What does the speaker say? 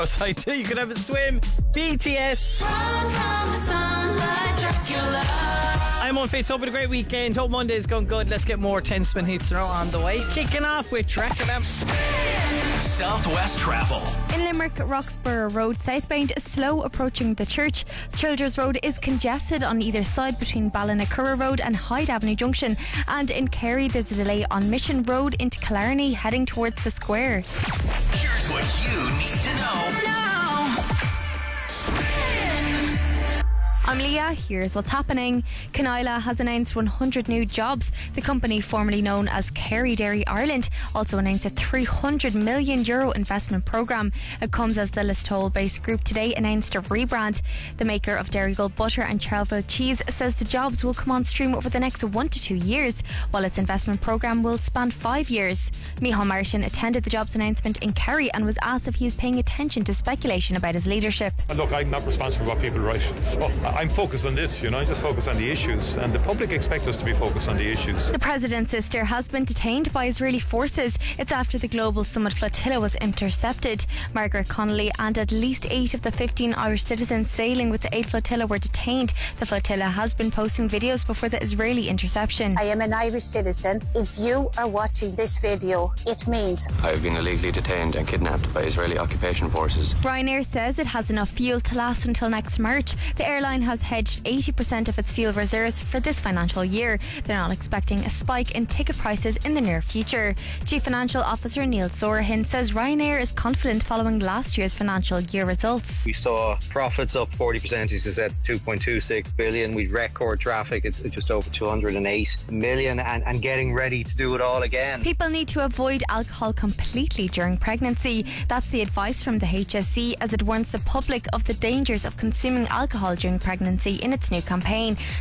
outside too. You could have a swim. BTS. I'm unfit. Hope with a great weekend. Hope Monday's going good. Let's get more 10 spin hits on the way. Kicking off with Track of Them. Southwest Travel. In Limerick, Roxborough Road southbound is slow approaching the church. Childers Road is congested on either side between Ballinacurra Road and Hyde Avenue Junction. And in Kerry, there's a delay on Mission Road into Killarney heading towards the square. Here's what you need to know now. I'm Leah, here's what's happening. Canila has announced 100 new jobs. The company, formerly known as Kerry Dairy Ireland, also announced a €300 million investment programme. It comes as the Listowel-based group today announced a rebrand. The maker of Dairygold butter and Charleville cheese says the jobs will come on stream over the next 1 to 2 years, while its investment programme will span 5 years. Micheál Martin attended the jobs announcement in Kerry and was asked if he is paying attention to speculation about his leadership. Look, I'm not responsible for what people write, so I'm focused on this, just focus on the issues, and the public expect us to be focused on the issues. The President's sister has been detained by Israeli forces. It's after the Global Summit flotilla was intercepted. Margaret Connolly and at least 8 of the 15 Irish citizens sailing with the 8 flotilla were detained. The flotilla has been posting videos before the Israeli interception. I am an Irish citizen. If you are watching this video, it means I have been illegally detained and kidnapped by Israeli occupation forces. Ryanair says it has enough fuel to last until next March. The airline has hedged 80% of its fuel reserves for this financial year. They're not expecting a spike in ticket prices in the near future. Chief Financial Officer Neil Sorahan says Ryanair is confident following last year's financial year results. We saw profits up 40%, as you said, 2.26 billion. We record traffic at just over 208 million and getting ready to do it all again. People need to avoid alcohol completely during pregnancy. That's the advice from the HSE as it warns the public of the dangers of consuming alcohol during pregnancy in its new campaign.